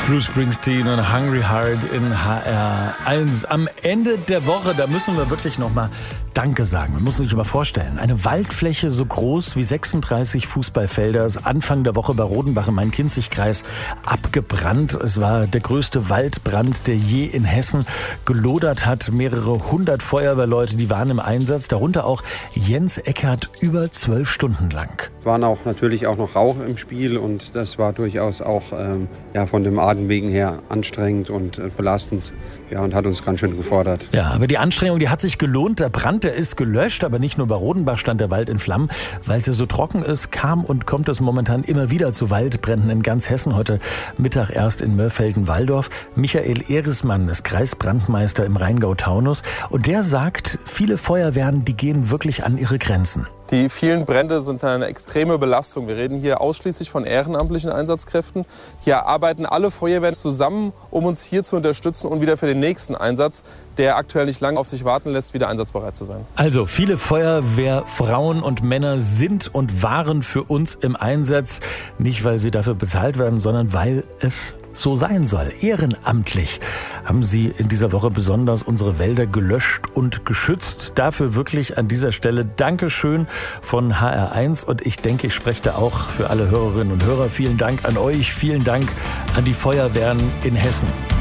Bruce Springsteen und Hungry Heart in HR1. Am Ende der Woche, da müssen wir wirklich nochmal Danke sagen. Man muss sich mal vorstellen, eine Waldfläche so groß wie 36 Fußballfelder ist Anfang der Woche bei Rodenbach im Main-Kinzig-Kreis abgebrannt. Es war der größte Waldbrand, der je in Hessen gelodert hat. Mehrere hundert Feuerwehrleute, die waren im Einsatz, darunter auch Jens Eckert über 12 Stunden lang. Es waren auch natürlich auch noch Rauch im Spiel und das war durchaus auch von dem Atem wegen her anstrengend und belastend, und hat uns ganz schön gefordert. Ja, aber die Anstrengung, die hat sich gelohnt. Der Brand, der ist gelöscht, aber nicht nur bei Rodenbach stand der Wald in Flammen. Weil es ja so trocken ist, kam und kommt es momentan immer wieder zu Waldbränden in ganz Hessen. Heute Mittag erst in Mörfelden-Walldorf. Michael Ehresmann ist Kreisbrandmeister im Rheingau-Taunus und der sagt, viele Feuerwehren, die gehen wirklich an ihre Grenzen. Die vielen Brände sind eine extreme Belastung. Wir reden hier ausschließlich von ehrenamtlichen Einsatzkräften. Hier arbeiten alle Feuerwehren zusammen, um uns hier zu unterstützen und wieder für den nächsten Einsatz, der aktuell nicht lange auf sich warten lässt, wieder einsatzbereit zu sein. Also viele Feuerwehrfrauen und Männer sind und waren für uns im Einsatz. Nicht, weil sie dafür bezahlt werden, sondern weil es so sein soll. Ehrenamtlich haben sie in dieser Woche besonders unsere Wälder gelöscht und geschützt. Dafür wirklich an dieser Stelle Dankeschön von HR1. Und ich denke, ich spreche da auch für alle Hörerinnen und Hörer. Vielen Dank an euch. Vielen Dank an die Feuerwehren in Hessen.